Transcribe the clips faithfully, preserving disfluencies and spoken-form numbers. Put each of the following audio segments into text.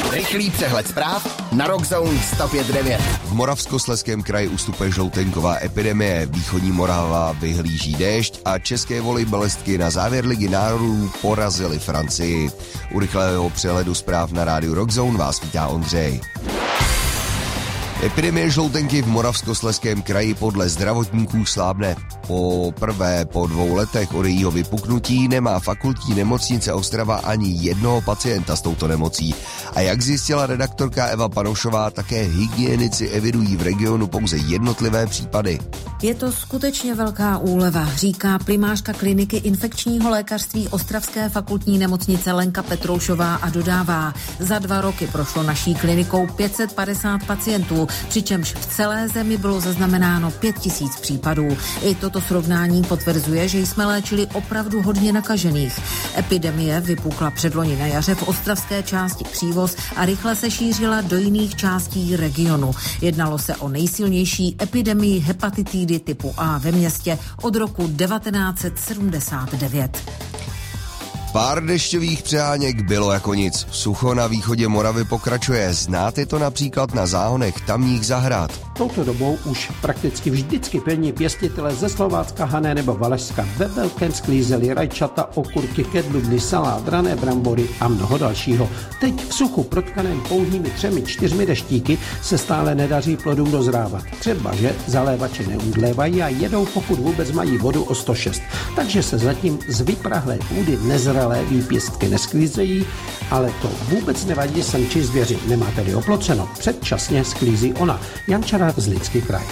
Rychlý přehled zpráv na Rockzone sto pět devět. V Moravskoslezském kraji ustupuje žloutenková epidemie, východní Morava vyhlíží déšť a české volejbalistky na závěr Ligy národů porazily Francii. U rychlého přehledu zpráv na rádiu Rockzone vás vítá Ondřej. Epidemie žloutenky v Moravskoslezském kraji podle zdravotníků slábne. Po prvé po dvou letech od jejího vypuknutí nemá fakultní nemocnice Ostrava ani jednoho pacienta s touto nemocí. A jak zjistila redaktorka Eva Panoušová, také hygienici evidují v regionu pouze jednotlivé případy. Je to skutečně velká úleva, říká primářka kliniky infekčního lékařství Ostravské fakultní nemocnice Lenka Petroušová a dodává, za dva roky prošlo naší klinikou pět set padesát pacientů, přičemž v celé zemi bylo zaznamenáno pět tisíc případů. I toto srovnání potvrzuje, že jsme léčili opravdu hodně nakažených. Epidemie vypukla předloni na jaře v ostravské části Přívoz a rychle se šířila do jiných částí regionu. Jednalo se o nejsilnější epidemii hepatitidy typu A ve městě od roku devatenáct set sedmdesát devět. Pár dešťových přeháněk bylo jako nic. Sucho na východě Moravy pokračuje. Znáte to například na záhonech tamních zahrad. Touto dobou už prakticky vždycky pilní pěstitele ze Slovácka, Hané nebo Valašska ve velkém sklízeli rajčata, okurky, kedlubny, salát, rané brambory a mnoho dalšího. Teď v suchu protkaném pouhými třemi, čtyřmi deštíky se stále nedaří plodům dozrávat. Třeba, že zalévači neumdlévají a jedou, pokud vůbec mají vodu o sto šest. Takže se zatím z vyprahlé půdy nezralé výpěstky nesklízejí, ale to vůbec nevadí semči zvěři. Nemá tedy oploceno. Předčasně sklízí ona. Jančara z Lidský kraj.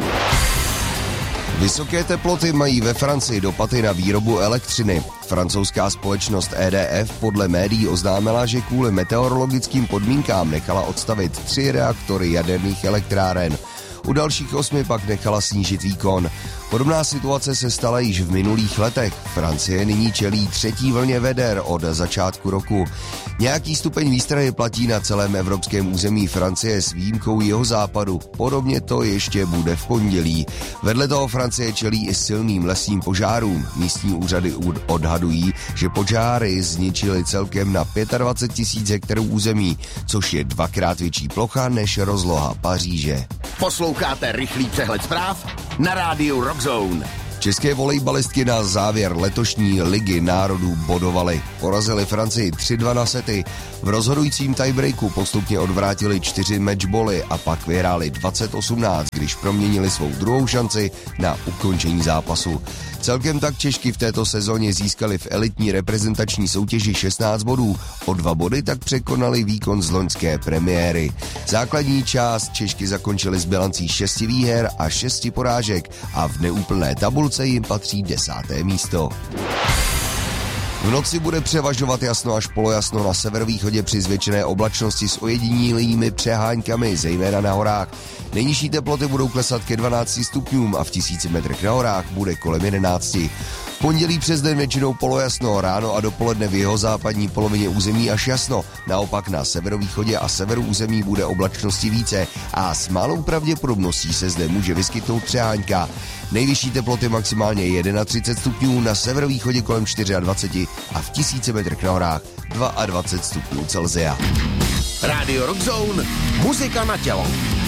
Vysoké teploty mají ve Francii dopady na výrobu elektřiny. Francouzská společnost E D F podle médií oznámila, že kvůli meteorologickým podmínkám nechala odstavit tři reaktory jaderných elektráren. U dalších osmi pak nechala snížit výkon. Podobná situace se stala již v minulých letech. Francie nyní čelí třetí vlně veder od začátku roku. Nějaký stupeň výstrahy platí na celém evropském území Francie s výjimkou jihozápadu. Podobně to ještě bude v pondělí. Vedle toho Francie čelí i silným lesním požárům. Místní úřady odhadují, že požáry zničily celkem na dvacet pět tisíc hektarů území, což je dvakrát větší plocha než rozloha Paříže. Posloucháte rychlý přehled zpráv na rádiu Rockzone. České volejbalistky na závěr letošní Ligy národů bodovaly. Porazili Francii tři dva na sety. V rozhodujícím tiebreaku postupně odvrátili čtyři matchboly a pak vyhráli dvacet osmnáct, když proměnili svou druhou šanci na ukončení zápasu. Celkem tak Češky v této sezóně získali v elitní reprezentační soutěži šestnáct bodů. O dva body tak překonali výkon z loňské premiéry. Základní část Češky zakončily s bilancí šesti výher a šesti porážek a v neúplné tabulce jim patří desáté místo. V noci bude převažovat jasno až polojasno na severovýchodě při zvětšené oblačnosti s ojedinělými přeháňkami, zejména na horách. Nejnižší teploty budou klesat ke dvanácti stupňům a v tisíci metrech na horách bude kolem jedenácti. V pondělí přes den většinou polojasno, ráno a dopoledne v jihozápadní polovině území až jasno. Naopak na severovýchodě a severu území bude oblačnosti více a s malou pravděpodobností se zde může vyskytnout přeháňka. Nejvyšší teploty maximálně třicet jedna stupňů, na severovýchodě kolem dvacet čtyři a v tisíci metrech na horách dvacet dva stupňů Celsia. Rádio Rockzone, muzika na tělo.